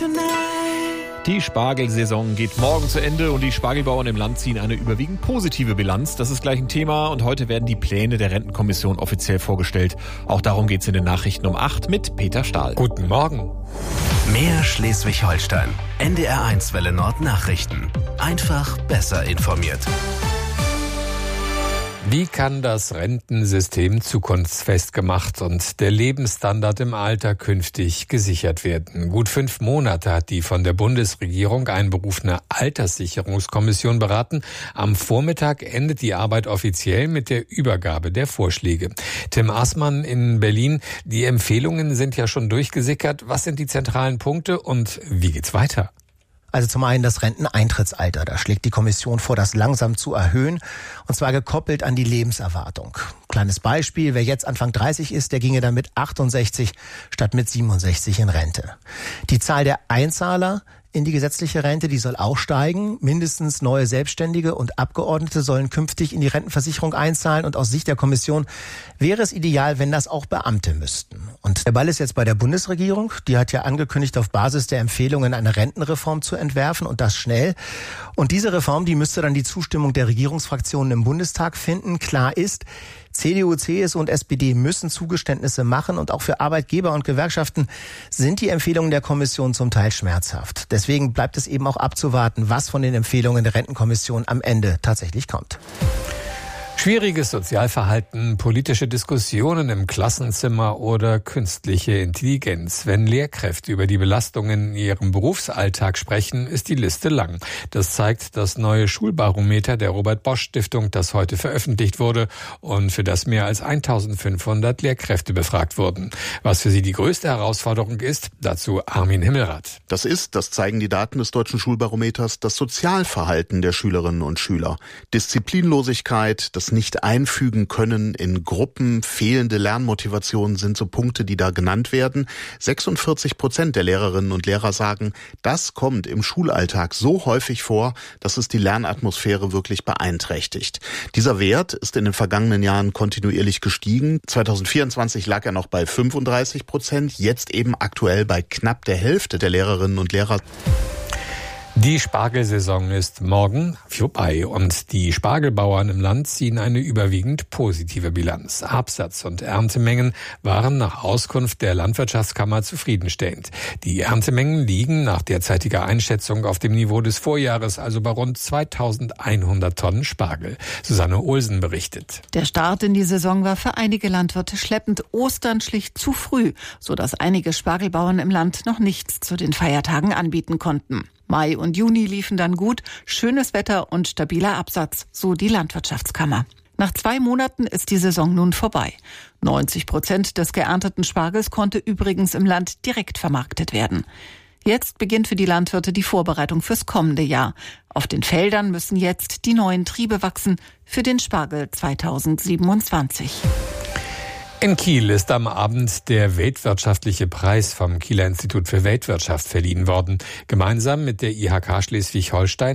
Die Spargelsaison geht morgen zu Ende und die Spargelbauern im Land ziehen eine überwiegend positive Bilanz. Das ist gleich ein Thema und heute werden die Pläne der Rentenkommission offiziell vorgestellt. Auch darum geht's in den Nachrichten um 8 mit Peter Stahl. Guten Morgen. Mehr Schleswig-Holstein. NDR1 Welle Nord Nachrichten. Einfach besser informiert. Wie kann das Rentensystem zukunftsfest gemacht und der Lebensstandard im Alter künftig gesichert werden? Gut 5 Monate hat die von der Bundesregierung einberufene Alterssicherungskommission beraten. Am Vormittag endet die Arbeit offiziell mit der Übergabe der Vorschläge. Tim Aßmann in Berlin. Die Empfehlungen sind ja schon durchgesickert. Was sind die zentralen Punkte und wie geht's weiter? Also zum einen das Renteneintrittsalter. Da schlägt die Kommission vor, das langsam zu erhöhen, und zwar gekoppelt an die Lebenserwartung. Kleines Beispiel, wer jetzt Anfang 30 ist, der ginge dann mit 68 statt mit 67 in Rente. Die Zahl der Einzahler in die gesetzliche Rente, die soll auch steigen. Mindestens neue Selbstständige und Abgeordnete sollen künftig in die Rentenversicherung einzahlen. Und aus Sicht der Kommission wäre es ideal, wenn das auch Beamte müssten. Und der Ball ist jetzt bei der Bundesregierung. Die hat ja angekündigt, auf Basis der Empfehlungen eine Rentenreform zu entwerfen, und das schnell. Und diese Reform, die müsste dann die Zustimmung der Regierungsfraktionen im Bundestag finden. Klar ist, CDU, CSU und SPD müssen Zugeständnisse machen, und auch für Arbeitgeber und Gewerkschaften sind die Empfehlungen der Kommission zum Teil schmerzhaft. Deswegen bleibt es eben auch abzuwarten, was von den Empfehlungen der Rentenkommission am Ende tatsächlich kommt. Schwieriges Sozialverhalten, politische Diskussionen im Klassenzimmer oder künstliche Intelligenz. Wenn Lehrkräfte über die Belastungen in ihrem Berufsalltag sprechen, ist die Liste lang. Das zeigt das neue Schulbarometer der Robert-Bosch-Stiftung, das heute veröffentlicht wurde und für das mehr als 1500 Lehrkräfte befragt wurden. Was für sie die größte Herausforderung ist, dazu Armin Himmelrath. Das zeigen die Daten des deutschen Schulbarometers, das Sozialverhalten der Schülerinnen und Schüler. Disziplinlosigkeit, das Nicht-Einfügen können in Gruppen, fehlende Lernmotivation sind so Punkte, die da genannt werden. 46% der Lehrerinnen und Lehrer sagen, das kommt im Schulalltag so häufig vor, dass es die Lernatmosphäre wirklich beeinträchtigt. Dieser Wert ist in den vergangenen Jahren kontinuierlich gestiegen. 2024 lag er noch bei 35%, jetzt eben aktuell bei knapp der Hälfte der Lehrerinnen und Lehrer. Die Spargelsaison ist morgen vorbei und die Spargelbauern im Land ziehen eine überwiegend positive Bilanz. Absatz und Erntemengen waren nach Auskunft der Landwirtschaftskammer zufriedenstellend. Die Erntemengen liegen nach derzeitiger Einschätzung auf dem Niveau des Vorjahres, also bei rund 2100 Tonnen Spargel. Susanne Olsen berichtet. Der Start in die Saison war für einige Landwirte schleppend. Ostern schlicht zu früh, sodass einige Spargelbauern im Land noch nichts zu den Feiertagen anbieten konnten. Mai und Juni liefen dann gut, schönes Wetter und stabiler Absatz, so die Landwirtschaftskammer. Nach 2 Monaten ist die Saison nun vorbei. 90% des geernteten Spargels konnte übrigens im Land direkt vermarktet werden. Jetzt beginnt für die Landwirte die Vorbereitung fürs kommende Jahr. Auf den Feldern müssen jetzt die neuen Triebe wachsen für den Spargel 2027. In Kiel ist am Abend der Weltwirtschaftliche Preis vom Kieler Institut für Weltwirtschaft verliehen worden. Gemeinsam mit der IHK Schleswig-Holstein